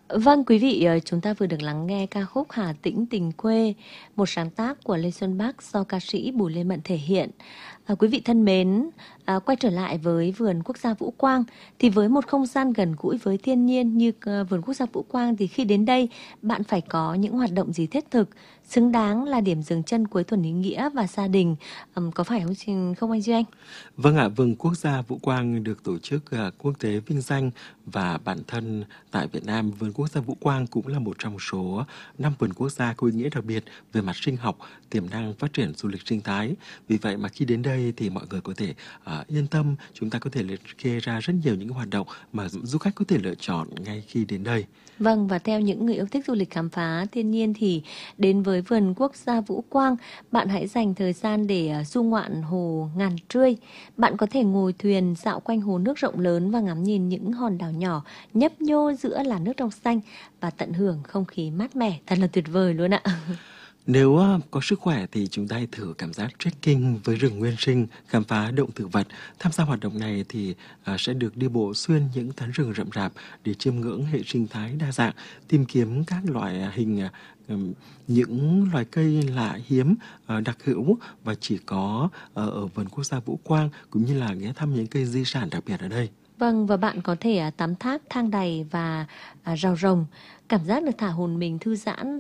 Vâng, quý vị, chúng ta vừa được lắng nghe ca khúc Hà Tĩnh Tình Quê, một sáng tác của Lê Xuân Bắc do ca sĩ Bùi Lê Mận thể hiện. Quý vị thân mến, quay trở lại với vườn quốc gia Vũ Quang thì với một không gian gần gũi với thiên nhiên như vườn quốc gia Vũ Quang thì khi đến đây bạn phải có những hoạt động gì thiết thực, xứng đáng là điểm dừng chân cuối tuần ý nghĩa và gia đình, có phải không anh Duy Anh? Vâng ạ, vườn quốc gia Vũ Quang được tổ chức quốc tế vinh danh và bản thân tại Việt Nam, vườn quốc gia Vũ Quang cũng là một trong số 5 vườn quốc gia có ý nghĩa đặc biệt về mặt sinh học, tiềm năng phát triển du lịch sinh thái. Vì vậy mà khi đến đây thì mọi người có thể yên tâm, chúng ta có thể liệt kê ra rất nhiều những hoạt động mà du khách có thể lựa chọn ngay khi đến đây. Vâng, và theo những người yêu thích du lịch khám phá thiên nhiên thì đến với vườn quốc gia Vũ Quang, bạn hãy dành thời gian để du ngoạn hồ Ngàn Trươi. Bạn có thể ngồi thuyền dạo quanh hồ nước rộng lớn và ngắm nhìn những hòn đảo nhỏ nhấp nhô giữa làn nước trong xanh và tận hưởng không khí mát mẻ. Thật là tuyệt vời luôn ạ. Nếu có sức khỏe thì chúng ta hãy thử cảm giác trekking với rừng nguyên sinh, khám phá động thực vật. Tham gia hoạt động này thì sẽ được đi bộ xuyên những tán rừng rậm rạp để chiêm ngưỡng hệ sinh thái đa dạng, tìm kiếm các loại những loài cây lạ hiếm, đặc hữu và chỉ có ở vườn quốc gia Vũ Quang, cũng như là ghé thăm những cây di sản đặc biệt ở đây. Vâng, và bạn có thể tắm thác, thang đày và rào rồng, cảm giác được thả hồn mình thư giãn